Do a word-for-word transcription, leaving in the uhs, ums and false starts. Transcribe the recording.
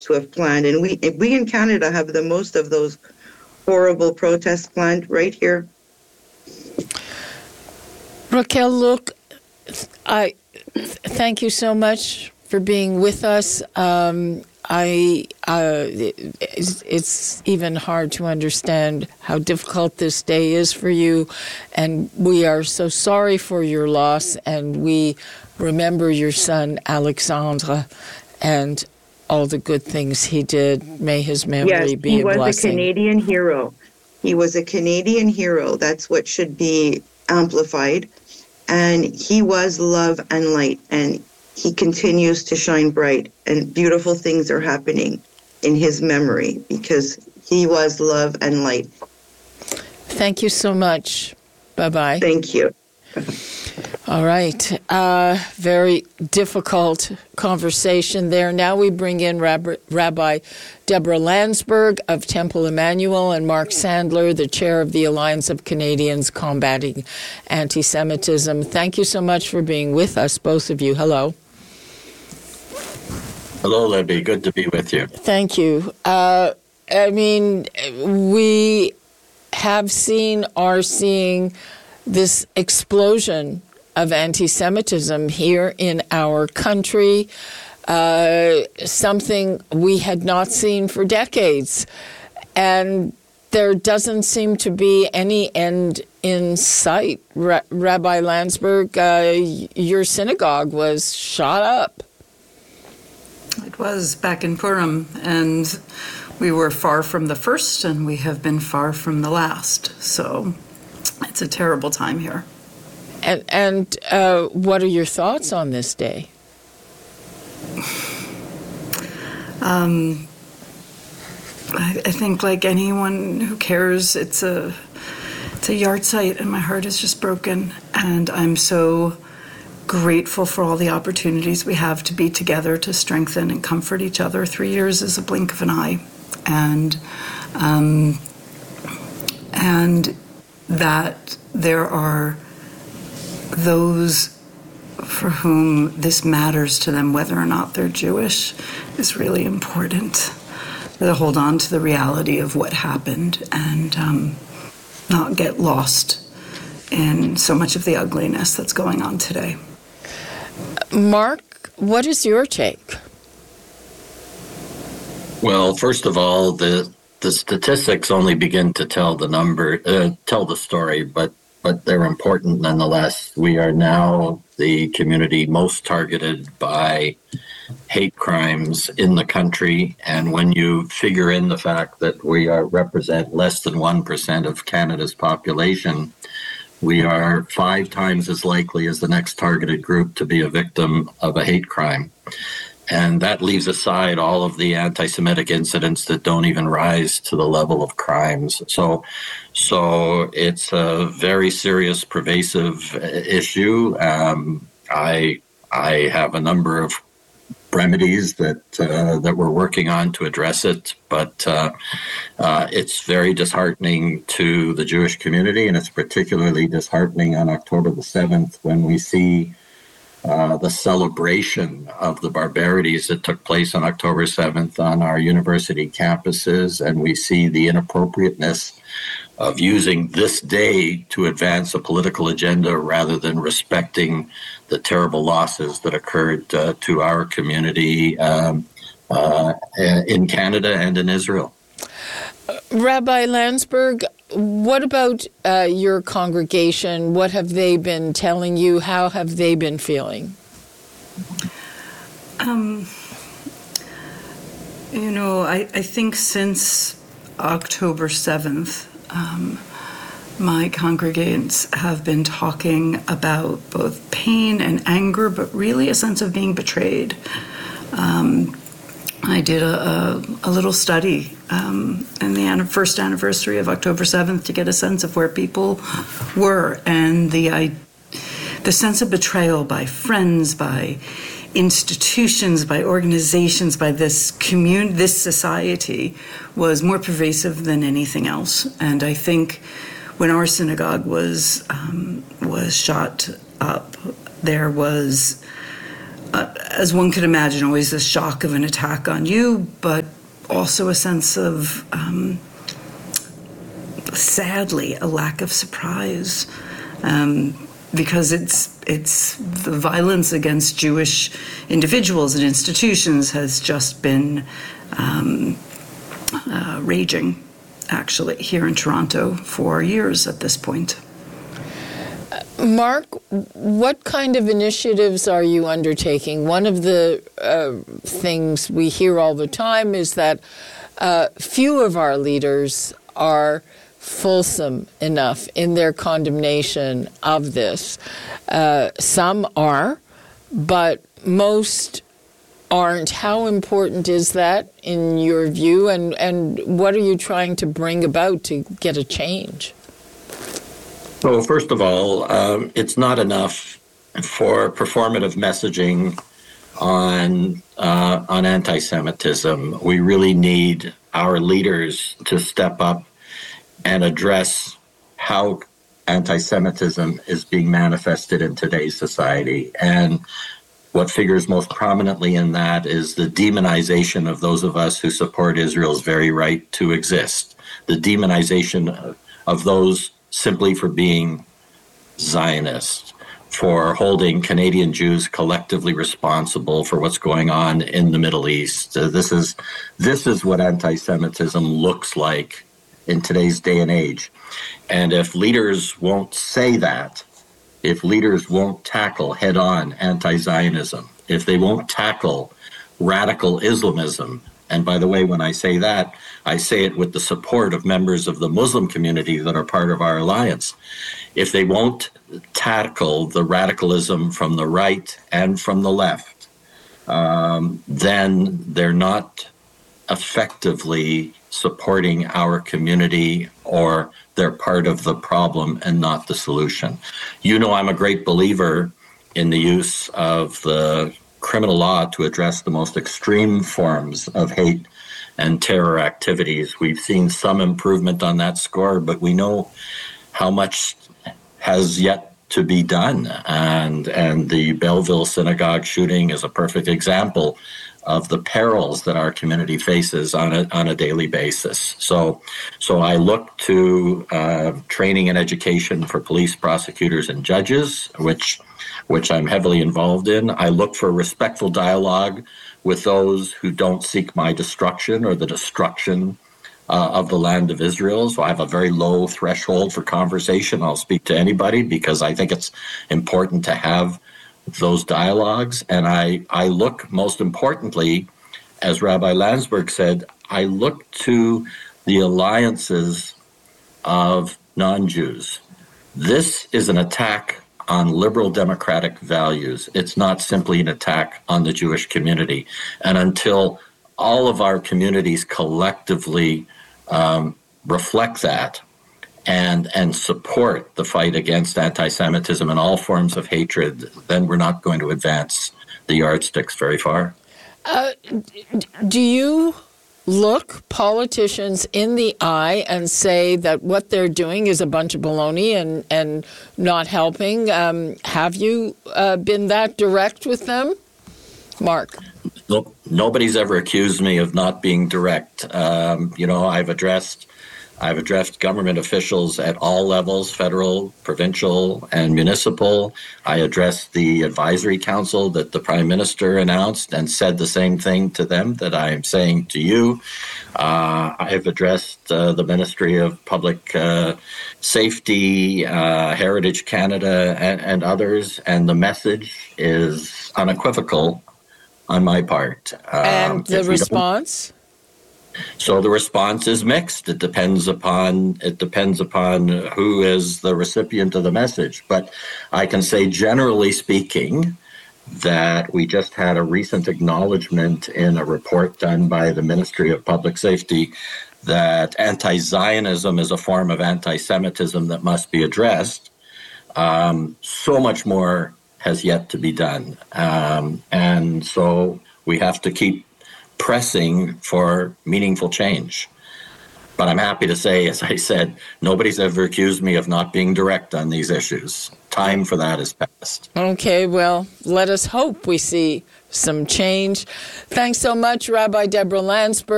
to have planned. And we we in Canada have the most of those horrible protests planned right here. Raquel, look, I thank you so much for being with us. Um, I uh, it's, it's even hard to understand how difficult this day is for you, and we are so sorry for your loss, and we remember your son Alexandre and all the good things he did. May his memory yes, be a blessing. He was a Canadian hero. He was a Canadian hero. That's what should be amplified. And he was love and light, and he continues to shine bright, and beautiful things are happening in his memory because he was love and light. Thank you so much. Bye-bye. Thank you. All right. Uh, very difficult conversation there. Now we bring in Rab- Rabbi Deborah Landsberg of Temple Emmanuel and Mark Sandler, the chair of the Alliance of Canadians Combating Anti-Semitism. Thank you so much for being with us, both of you. Hello. Hello, Libby. Good to be with you. Thank you. Uh, I mean, we have seen, are seeing this explosion of anti-Semitism here in our country, uh, something we had not seen for decades. And there doesn't seem to be any end in sight. Ra- Rabbi Landsberg, uh, your synagogue was shot up. It was back in Purim, and we were far from the first, and we have been far from the last. So it's a terrible time here. And, and uh, what are your thoughts on this day? Um, I, I think, like anyone who cares, it's a it's a yard site, and my heart is just broken. And I'm so grateful for all the opportunities we have to be together to strengthen and comfort each other. Three years is a blink of an eye, and um, and that there are those for whom this matters to them, whether or not they're Jewish, is really important. To hold on to the reality of what happened and um, not get lost in so much of the ugliness that's going on today. Mark, what is your take? Well, first of all, the the statistics only begin to tell the number, uh, tell the story, but but they're important nonetheless. We are now the community most targeted by hate crimes in the country, and when you figure in the fact that we are represent less than one percent of Canada's population, we are five times as likely as the next targeted group to be a victim of a hate crime. And that leaves aside all of the anti-Semitic incidents that don't even rise to the level of crimes. So, so it's a very serious, pervasive issue. Um, I I have a number of remedies that uh, that we're working on to address it, but uh, uh, it's very disheartening to the Jewish community, and it's particularly disheartening on October the seventh when we see Uh, the celebration of the barbarities that took place on October seventh on our university campuses, and we see the inappropriateness of using this day to advance a political agenda rather than respecting the terrible losses that occurred uh, to our community um, uh, in Canada and in Israel. Rabbi Landsberg, what about uh, your congregation? What have they been telling you? How have they been feeling? Um, you know, I, I think since October seventh, um, my congregants have been talking about both pain and anger, but really a sense of being betrayed. Um, I did a, a, a little study um, in the first anniversary of October seventh to get a sense of where people were, and the I, the sense of betrayal by friends, by institutions, by organizations, by this community, this society, was more pervasive than anything else. And I think when our synagogue was um, was shot up, there was uh, as one could imagine, always the shock of an attack on you, but also a sense of, um, sadly, a lack of surprise. Um, because it's it's the violence against Jewish individuals and institutions has just been um, uh, raging, actually, here in Toronto for years at this point. Mark, what kind of initiatives are you undertaking? One of the uh, things we hear all the time is that uh, few of our leaders are fulsome enough in their condemnation of this. Uh, some are, but most aren't. How important is that in your view, and, and what are you trying to bring about to get a change? Well, first of all, um, it's not enough for performative messaging on uh, on anti-Semitism. We really need our leaders to step up and address how anti-Semitism is being manifested in today's society. And what figures most prominently in that is the demonization of those of us who support Israel's very right to exist, the demonization of, of those simply for being Zionists, for holding Canadian Jews collectively responsible for what's going on in the Middle East. Uh, this is this is what anti-Semitism looks like in today's day and age. And if leaders won't say that, if leaders won't tackle head-on anti-Zionism, if they won't tackle radical Islamism, and by the way, when I say that, I say it with the support of members of the Muslim community that are part of our alliance. If they won't tackle the radicalism from the right and from the left, um, then they're not effectively supporting our community, or they're part of the problem and not the solution. You know, I'm a great believer in the use of the criminal law to address the most extreme forms of hate and terror activities. We've seen some improvement on that score, but we know how much has yet to be done. And, and the Belleville synagogue shooting is a perfect example of the perils that our community faces on a on a daily basis. So, so I look to uh, training and education for police, prosecutors, and judges, which which I'm heavily involved in. I look for respectful dialogue with those who don't seek my destruction or the destruction uh, of the land of Israel. So I have a very low threshold for conversation. I'll speak to anybody because I think it's important to have those dialogues. And I, I look, most importantly, as Rabbi Landsberg said, I look to the alliances of non-Jews. This is an attack on liberal democratic values. It's not simply an attack on the Jewish community. And until all of our communities collectively um, reflect that, and and support the fight against anti-Semitism and all forms of hatred, then we're not going to advance the yardsticks very far. Uh, do you look politicians in the eye and say that what they're doing is a bunch of baloney and, and not helping? Um, have you uh, been that direct with them? Mark? Nope. Nobody's ever accused me of not being direct. Um, you know, I've addressed I've addressed government officials at all levels, federal, provincial, and municipal. I addressed the advisory council that the Prime Minister announced and said the same thing to them that I am saying to you. Uh, I've addressed uh, the Ministry of Public uh, Safety, uh, Heritage Canada, and, and others, and the message is unequivocal on my part. Um, and the response? So the response is mixed. It depends upon it depends upon who is the recipient of the message. But I can say, generally speaking, that we just had a recent acknowledgement in a report done by the Ministry of Public Safety that anti-Zionism is a form of anti-Semitism that must be addressed. Um, so much more has yet to be done. Um, and so we have to keep pressing for meaningful change. but I'm happy to say, as I said, nobody's ever accused me of not being direct on these issues. Time for that is past. Okay, well, let us hope we see some change. Thanks so much, Rabbi Deborah Landsberg.